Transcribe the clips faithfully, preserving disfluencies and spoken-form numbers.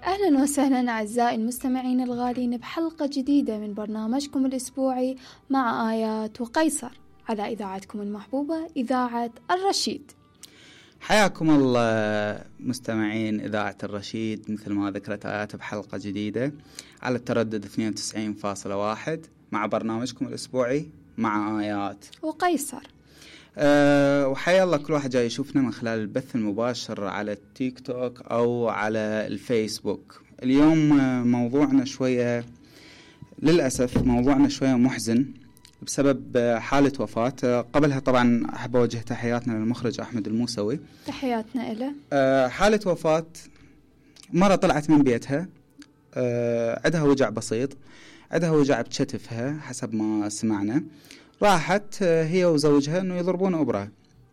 أهلا وسهلا أعزائي المستمعين الغالين بحلقة جديدة من برنامجكم الأسبوعي مع آيات وقيصر على إذاعتكم المحبوبة إذاعة الرشيد. حياكم الله مستمعين إذاعة الرشيد، مثل ما ذكرت آيات بحلقة جديدة على التردد اثنين وتسعين فاصلة واحد مع برنامجكم الأسبوعي مع آيات وقيصر. أه وحيا الله كل واحد جاي يشوفنا من خلال البث المباشر على التيك توك أو على الفيسبوك. اليوم موضوعنا شوية للأسف موضوعنا شوية محزن بسبب حالة وفاة. قبلها طبعا أحب أوجه تحياتنا للمخرج أحمد الموسوي، تحياتنا إله. أه حالة وفاة مرة طلعت من بيتها، أه عندها وجع بسيط، عندها وجع بكتفها حسب ما سمعنا. راحت هي وزوجها انه يضربون ابره.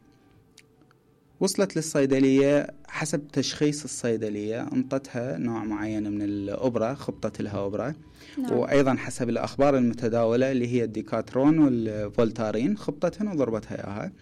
وصلت للصيدليه، حسب تشخيص الصيدليه انطتها نوع معين من الابره، خبطت لها ابره. نعم. وايضا حسب الاخبار المتداوله اللي هي الديكاترون والفولتارين، خبطتهن وضربتها اياها.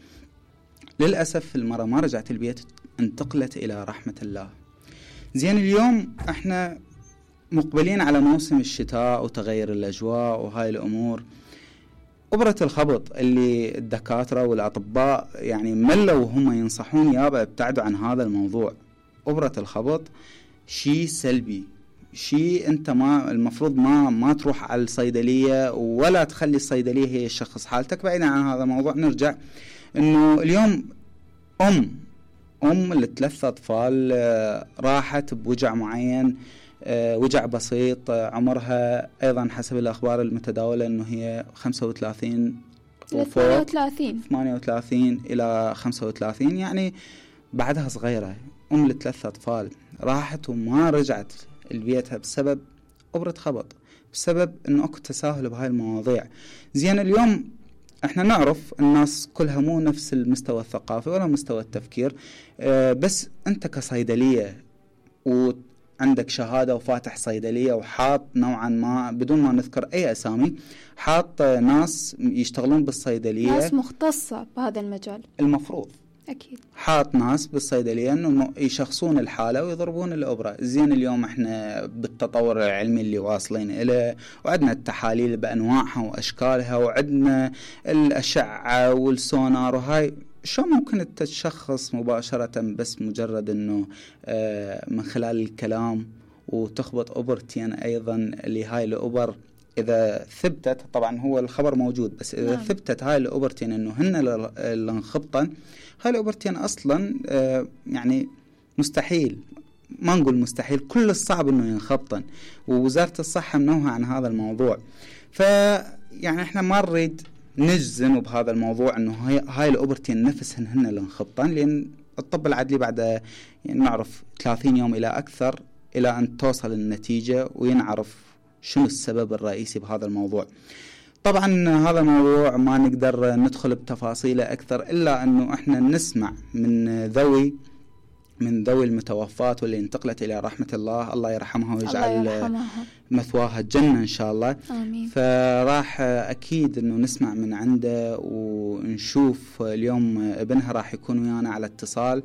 للاسف المراه ما رجعت البيت، انتقلت الى رحمه الله. زين، اليوم احنا مقبلين على موسم الشتاء وتغير الاجواء وهاي الامور. أبرة الخبط اللي الدكاترة والأطباء يعني ملوا وهم ينصحون يابا ابتعدوا عن هذا الموضوع. أبرة الخبط شيء سلبي، شيء أنت ما المفروض ما ما تروح على الصيدلية ولا تخلي الصيدلية هي الشخص حالتك. بعيدا عن هذا الموضوع، نرجع إنه اليوم أم أم لثلاث أطفال راحت بوجع معين، أه وجع بسيط، عمرها أيضا حسب الأخبار المتداولة أنه هي خمسة وثلاثين ثمانية وثلاثين ثمانية وثلاثين إلى خمسة وثلاثين، يعني بعدها صغيرة. أم لثلاث أطفال راحت وما رجعت لبيتها بسبب أبرة خبط، بسبب أنه أكو تساهل بهاي المواضيع. زين، اليوم احنا نعرف الناس كلها مو نفس المستوى الثقافي ولا مستوى التفكير، أه بس أنت كصيدلية و عندك شهادة وفاتح صيدلية وحاط نوعا ما بدون ما نذكر أي أسامي، حاط ناس يشتغلون بالصيدلية، ناس مختصة بهذا المجال. المفروض أكيد حاط ناس بالصيدلية أنه يشخصون الحالة ويضربون الأبرة. زين، اليوم احنا بالتطور العلمي اللي واصلين إليه، وعندنا التحاليل بأنواعها وأشكالها، وعندنا الأشعة والسونار، وهاي شو ممكن تتشخص مباشرة بس مجرد أنه آه من خلال الكلام وتخبط أبرتين أيضا اللي هاي الأبر إذا ثبتت. طبعا هو الخبر موجود، بس إذا نعم. ثبتت هاي الأبرتين أنه هن اللي انخبطن، هاي الأبرتين أصلا آه يعني مستحيل، ما نقول مستحيل، كل الصعب أنه ينخبطن، ووزارة الصحة منوهة عن هذا الموضوع. فيعني احنا ما نريد نجزم بهذا الموضوع انه هاي, هاي الأبرتين نفسهن هن اللي انخبطن، لان الطب العدلي بعد يعني نعرف ثلاثين يوم الى اكثر الى ان توصل النتيجة وينعرف شنو السبب الرئيسي بهذا الموضوع. طبعا هذا الموضوع ما نقدر ندخل بتفاصيله اكثر، الا انه احنا نسمع من ذوي من ذوي المتوفات واللي انتقلت إلى رحمة الله، الله يرحمها ويجعل مثواها الجنة إن شاء الله. آمين. فراح أكيد أنه نسمع من عنده ونشوف اليوم ابنها راح يكون ويانا على اتصال،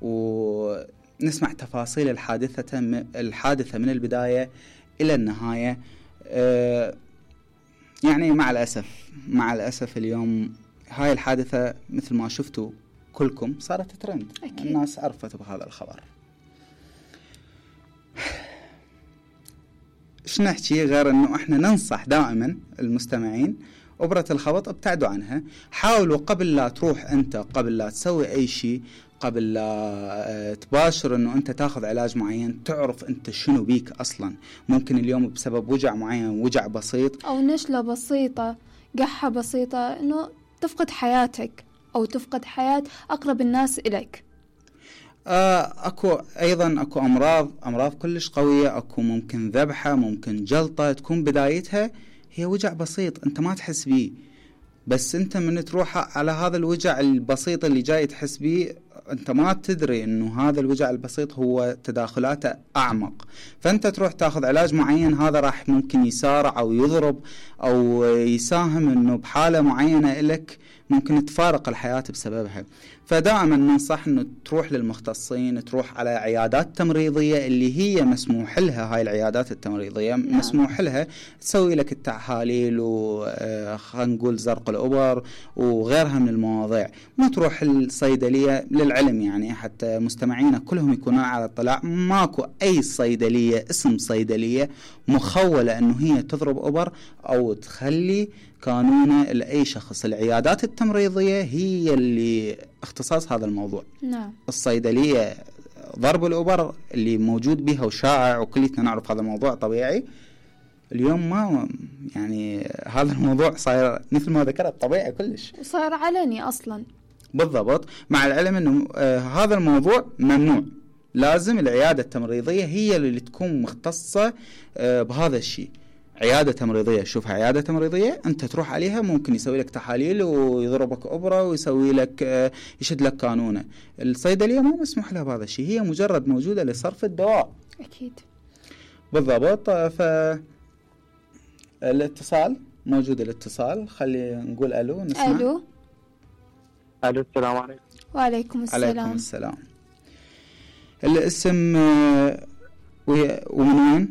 ونسمع تفاصيل الحادثة الحادثة من البداية إلى النهاية. يعني مع الأسف مع الأسف اليوم هاي الحادثة مثل ما شفتوا كلكم صارت ترند، أكيد. الناس عرفت بهذا الخبر. ايش نحكي غير انه احنا ننصح دائما المستمعين أبرة الخبط ابتعدوا عنها. حاولوا قبل لا تروح انت، قبل لا تسوي اي شيء، قبل لا تباشر انه انت تاخذ علاج معين، تعرف انت شنو بيك اصلا. ممكن اليوم بسبب وجع معين، وجع بسيط او نشلة بسيطة، قحة بسيطة، انه تفقد حياتك أو تفقد حياة أقرب الناس إليك. آه أكو أيضا أكو أمراض أمراض كلش قوية، أكو ممكن ذبحة، ممكن جلطة تكون بدايتها هي وجع بسيط أنت ما تحس بيه، بس أنت من تروح على هذا الوجع البسيط اللي جاي تحس بيه، أنت ما تدري أنه هذا الوجع البسيط هو تداخلاته أعمق، فأنت تروح تأخذ علاج معين، هذا راح ممكن يسارع أو يضرب أو يساهم أنه بحالة معينة لك ممكن تفارق الحياة بسببها. فدائما ننصح أنه تروح للمختصين، تروح على عيادات تمريضية اللي هي مسموح لها، هاي العيادات التمريضية نعم. مسموح لها تسوي لك التحاليل وخلينا نقول زرق الأبر وغيرها من المواضيع. ما تروح الصيدلية للعلم، يعني حتى مستمعينا كلهم يكونون على اطلاع، ماكو أي صيدلية اسم صيدلية مخولة أنه هي تضرب أبر أو تخلي قانون لأي شخص. العيادات التمريضية هي اللي اختصاص هذا الموضوع. نعم. الصيدلية ضرب الأبر اللي موجود بها وشائع وكلنا نعرف هذا الموضوع طبيعي. اليوم ما يعني هذا الموضوع صاير مثل ما ذكرت طبيعي كلش، وصاير علني أصلا. بالضبط، مع العلم أنه آه هذا الموضوع ممنوع. لازم العيادة التمريضية هي اللي تكون مختصة آه بهذا الشيء. عيادة تمريضية، شوفها عيادة تمريضية أنت تروح عليها ممكن يسوي لك تحاليل ويضربك أبرة ويسوي لك آه يشد لك قانونه. الصيدلية ما مسموح لها بهذا الشيء، هي مجرد موجودة لصرف الدواء. أكيد. بالضبط. ف الاتصال موجود، الاتصال خلي نقول ألو نسمع. ألو. ألو السلام عليكم. وعليكم السلام. عليكم السلام. الاسم ومن وين؟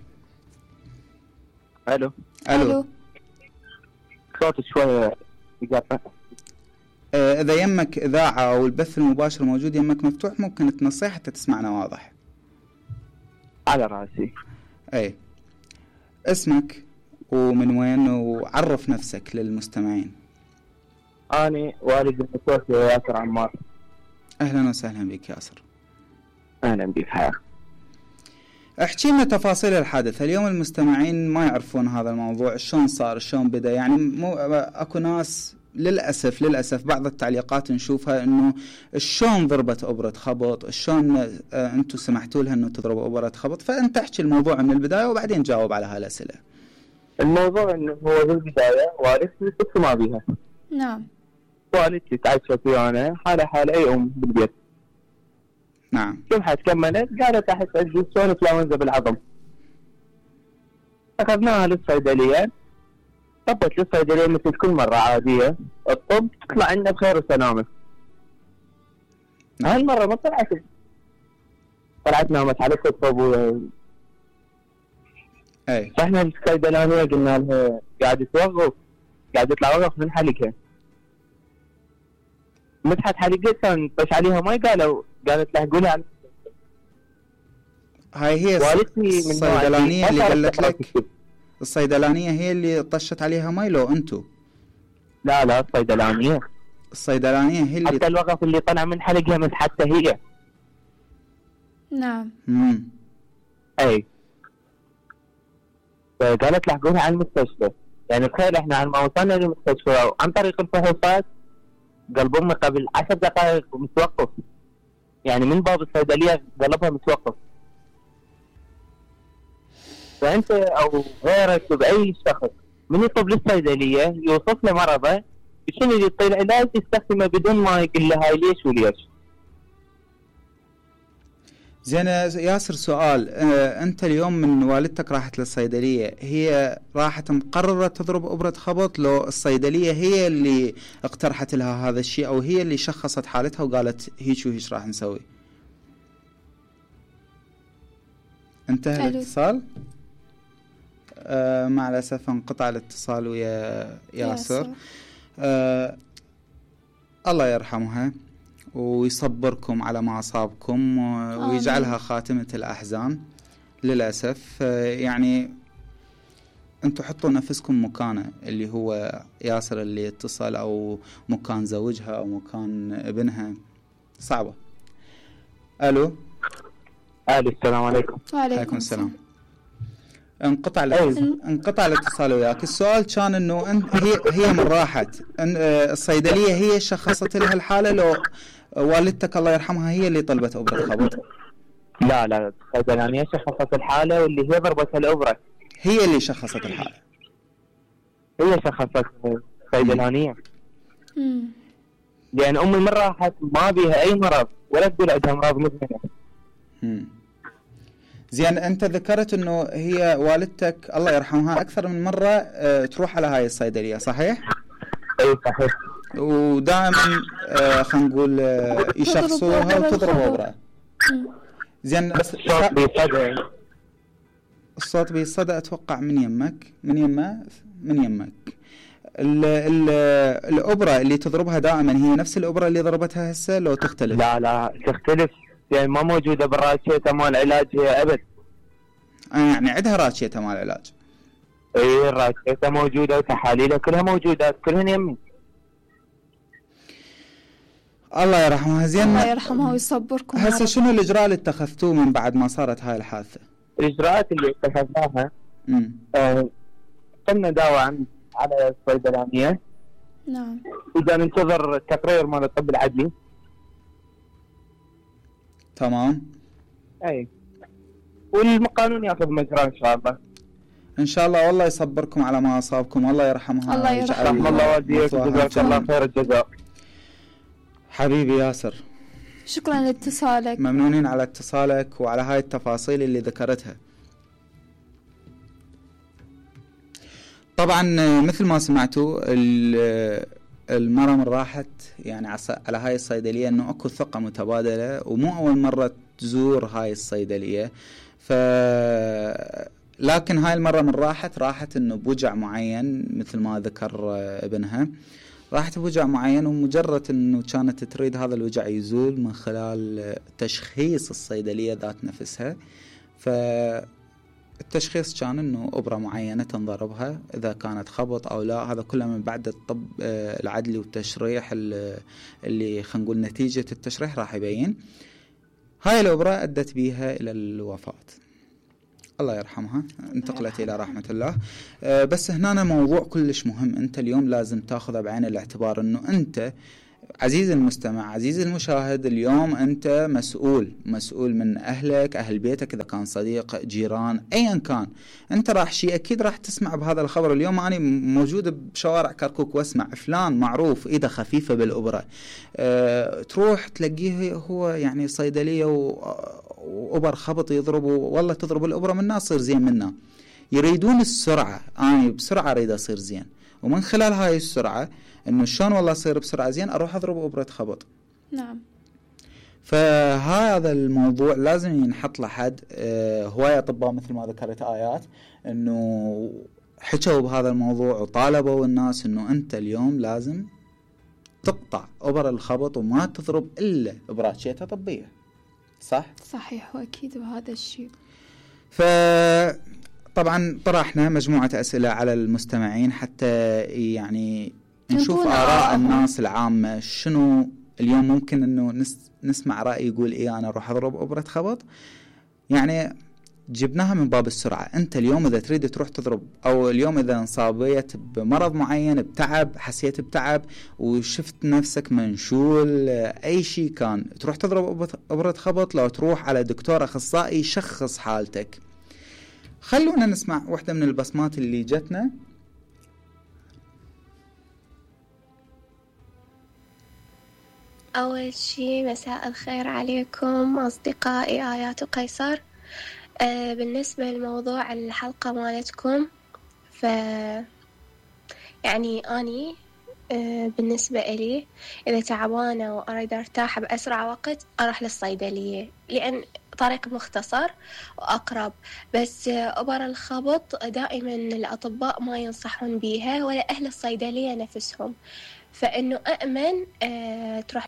ألو. ألو. صوت شوية يقطع. إذا يمك إذاعة أو البث المباشر موجود يمك مفتوح ممكن تنصيح حتى تسمعنا واضح. على رأسي. أي. اسمك ومن وين وعرف نفسك للمستمعين. أنا والد المتوفي ياسر عمار. أهلا وسهلا بك ياسر. أهلا بك حياك. احكي لنا تفاصيل الحادث. اليوم المستمعين ما يعرفون هذا الموضوع، شلون صار شلون بدأ. يعني مو اكو ناس للأسف للأسف بعض التعليقات نشوفها انه شلون ضربت أبرة خبط، شلون اه انتم سمحتوا لها انه تضرب أبرة خبط. فانت احكي الموضوع من البداية وبعدين جاوب على هالأسئلة. الموضوع انه هو بالبداية والدتي كنت ما بيها. نعم. والدتي تعيش ويانا حالة حالة اي ام بالبيت. نعم. سمحت كملت قالت احس عندي شلون انفلونزا بالعظم. اخذناها للصيدلية، طبت للصيدلية مثل كل مرة عادية، الطب تطلع عنا بخير وسلامة. هالمرة ما طلعت، طلعت نامت على الطب و... اي. فاحنا الصيدلانية قلنا لها قاعد توقف، قاعد يطلع وقف من حلقها. مسحت حلقتها طش عليها ماي، قالوا قالت له قولها عن هاي هي الصيدلانية اللي قالت لك؟ الصيدلانية هي اللي طشت عليها ماي لو انتو؟ لا لا الصيدلانية. الصيدلانية هي اللي حتى الوقف اللي طلع من حلقها مسحتها هي. نعم. امم اي. فقالت له قولها على المستشفى. يعني تخيل احنا عن ما وصلنا للمستشفى عن طريق الفحوصات قلب امي قبل عشر دقائق متوقف. يعني من باب الصيدلية قلبها متوقف. فأنت أو غيرك بأي شخص من يطلب للصيدلية يوصف له مرضه شنو اللي يعطي العلاج يستخدمه بدون ما يقول له هاي ليش وليش. زين ياسر سؤال، اه أنت اليوم من والدتك راحت للصيدلية، هي راحت مقررة تضرب أبرة خبط لو الصيدلية هي اللي اقترحت لها هذا الشيء أو هي اللي شخصت حالتها وقالت هيك وهيك راح نسوي؟ انتهى الاتصال. آه مع الأسف انقطع الاتصال ويا ياسر. آه الله يرحمها ويصبركم على ما أصابكم ويجعلها خاتمة الأحزان. للأسف آه يعني أنتوا حطوا نفسكم مكانه، اللي هو ياسر اللي اتصل أو مكان زوجها أو مكان ابنها، صعبة. ألو. ألو السلام عليكم. وعليكم السلام. انقطع انقطع الاتصال وياك. السؤال كان انه هي هي من راحت الصيدليه هي شخصت لها الحاله لو والدتك الله يرحمها هي اللي طلبت ابره خبط؟ لا لا الصيدلانيه شخصت الحاله واللي هي ضربت الابره. هي اللي شخصت الحاله. هي شخصت الصيدلانيه. امم لان امي من راحت ما بيها اي مرض ولا تقول عندها امراض مزمنه. امم زين انت ذكرت انه هي والدتك الله يرحمها اكثر من مره أه تروح على هاي الصيدليه، صحيح؟ اي صحيح. ودائما آه خلينا نقول آه يشخصوها وتضرب ابره. زين بس الصوت بيصدى، الصوت بيصدى اتوقع من يمك من يمه من يمك. ال ال الابره اللي تضربها دائما هي نفس الابره اللي ضربتها هسه لو تختلف؟ لا لا تختلف، يعني ما موجوده بالراشيتا مال العلاج هي ابد. آه يعني عندها راشيتا مال العلاج؟ اي الراشيتا موجوده وتحاليلها كلها موجودات، كلهن يمي. الله يرحمها. زين الله يرحمها ويصبركم. هسه شنو الاجراء اللي اتخذتوه من بعد ما صارت هاي الحادثه؟ الاجراءات اللي اتخذناها آه قمنا دعوه عن على الصيدلانيه. نعم. اذا ننتظر التقرير مال الطب العدلي. تمام. اي والقانون ياخذ مجراه ان شاء الله. ان شاء الله. والله يصبركم على ما اصابكم. الله يرحمها. الله يرحمها. رحم الله والديك وجزاك الله خير الجزاء. حبيبي ياسر، شكرا لاتصالك. ممنونين على اتصالك وعلى هاي التفاصيل اللي ذكرتها. طبعا مثل ما سمعتوا المرة من راحت يعني على هاي الصيدلية انه اكو ثقة متبادلة، ومو اول مرة تزور هاي الصيدلية. ف لكن هاي المرة من راحت راحت انه بوجع معين مثل ما ذكر ابنها، راحت بوجع معين، ومجرد انه كانت تريد هذا الوجع يزول من خلال تشخيص الصيدلية ذات نفسها. فالتشخيص كان انه ابرة معينة تنضربها، اذا كانت خبط او لا هذا كله من بعد الطب العدلي والتشريح اللي خلينا نقول نتيجة التشريح راح يبين. هاي الابرة ادت بيها الى الوفاة. الله يرحمها، انتقلت إلى رحمة الله. أه بس هنا موضوع كلش مهم، أنت اليوم لازم تأخذه بعين الاعتبار أنه أنت عزيزي المستمع عزيزي المشاهد، اليوم أنت مسؤول مسؤول من أهلك، أهل بيتك، إذا كان صديق جيران أيا كان. أنت راح شيء أكيد راح تسمع بهذا الخبر. اليوم أنا موجود بشوارع كركوك واسمع فلان معروف إيده خفيفة بالأبرة، أه تروح تلاقيه هو يعني صيدلية وأبر خبط يضربوا، والله تضرب الأبرة منا تصير زين منا. يريدون السرعة، أنا بسرعة أريد أصير زين، ومن خلال هاي السرعة إنه شلون والله أصير بسرعة زين أروح أضرب أبرة خبط. نعم. فهذا الموضوع لازم ينحط له حد. آه هواية أطباء مثل ما ذكرت آيات إنه حكوا بهذا الموضوع وطالبوا الناس إنه أنت اليوم لازم تقطع أبر الخبط وما تضرب إلا براشية طبية. صح؟ صحيح، وأكيد بهذا الشيء. فطبعا طرحنا مجموعة أسئلة على المستمعين حتى يعني نشوف آراء الناس العامة. شنو اليوم ممكن إنه نس نسمع رأي يقول إيه أنا أروح أضرب أبرة خبط، يعني جبناها من باب السرعة. أنت اليوم إذا تريد تروح تضرب، أو اليوم إذا انصابيت بمرض معين، بتعب، حسيت بتعب وشفت نفسك منشول أي شيء كان، تروح تضرب أبرة خبط، لو تروح على دكتور أخصائي يشخص حالتك. خلونا نسمع واحدة من البصمات اللي جتنا. أول شيء مساء الخير عليكم أصدقائي آيات وقيصر. آه بالنسبة لموضوع الحلقة مالتكم، ف يعني أني آه بالنسبة إلي إذا تعبانة وأريد أرتاح بأسرع وقت أروح للصيدلية، لأن طريق مختصر وأقرب. بس آه أبر الخبط دائما الأطباء ما ينصحون بيها ولا أهل الصيدلية نفسهم، فإنه أأمن آه تروح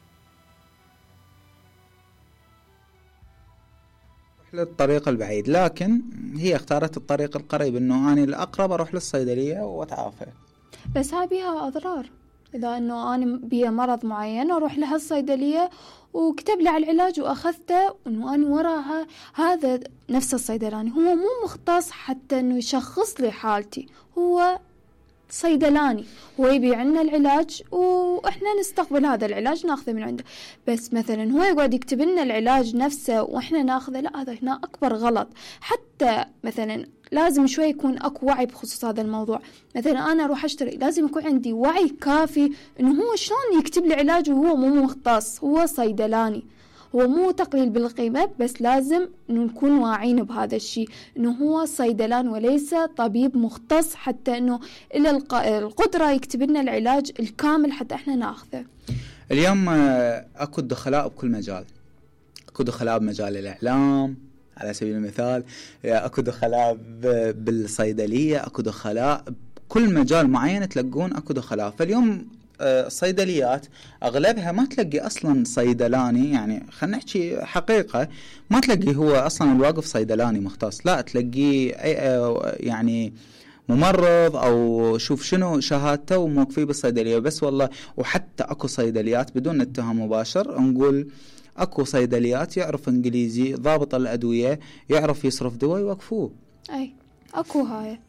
للطريق البعيد. لكن هي اختارت الطريق القريب، انه انا الاقرب اروح للصيدليه واتعافى. بس هاي بيها اضرار، اذا انه انا بيا مرض معين اروح لها الصيدليه وكتب لي على العلاج واخذته، انه انا وراها هذا نفس الصيدلاني هو مو مختص حتى انه يشخص لي حالتي، هو صيدلاني هو يبيع لنا العلاج واحنا نستقبل هذا العلاج ناخذه من عنده. بس مثلا هو يقعد يكتب لنا العلاج نفسه واحنا ناخذه، لا هذا هنا اكبر غلط. حتى مثلا لازم شوي يكون اكو وعي بخصوص هذا الموضوع. مثلا انا اروح اشتري لازم يكون عندي وعي كافي انه هو شلون يكتب لي علاج وهو مو مختص، هو صيدلاني، هو مو تقليل بالقيمة، بس لازم إنه نكون واعين بهذا الشيء، إنه هو صيدلان وليس طبيب مختص حتى إنه إلى القدرة يكتب لنا العلاج الكامل حتى إحنا ناخذه. اليوم أكو دخلاء بكل مجال، أكو دخلاء بمجال الإعلام على سبيل المثال، أكو دخلاء بالصيدلية، أكو دخلاء بكل مجال معين تلقون أكو دخلاء. فاليوم الصيدليات أغلبها ما تلقي أصلا صيدلاني، يعني خلنا نحكي حقيقة، ما تلقي هو أصلا الواقف صيدلاني مختص، لا تلقي يعني ممرض أو شوف شنو شهادته وموقفيه بالصيدلية بس. والله وحتى أكو صيدليات بدون اتهام مباشر نقول أكو صيدليات يعرف إنجليزي، ضابط الأدوية يعرف يصرف دواء يوقفوه. أي أكو هاي.